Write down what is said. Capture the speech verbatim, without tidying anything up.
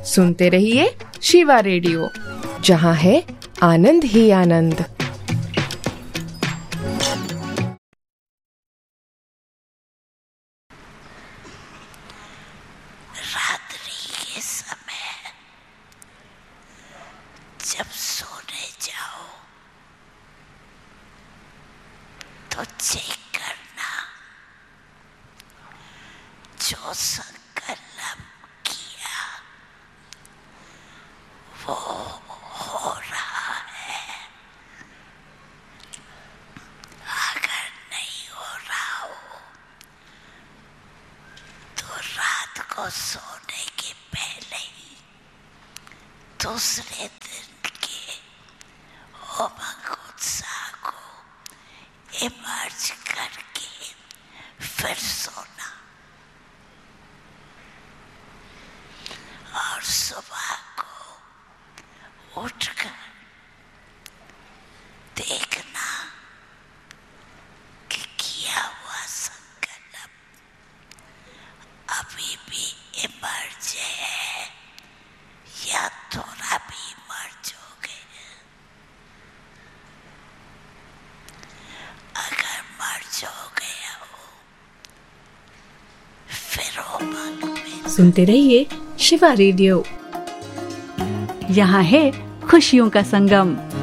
सुनते रहिए शिवा रेडियो, जहाँ है आनंद ही आनंद। रात्रि के समय जब सोने जाओ तो चेक करना जो संकल्प किया वो हो रहा है। अगर नहीं हो रहा हो तो रात को सोने के पहले ही दूसरे दिन के उमंग उत्साह को इमर्ज करके फिर सोना, और सुबह को उठकर देखना कि किया हुआ संकल्प अभी भी इमर्ज है या थोड़ा भी इमर्ज हो गया। अगर मर्ज हो गया हो फिर उमंग में सुनते रहिए शिवा रेडियो, यहाँ है खुशियों का संगम।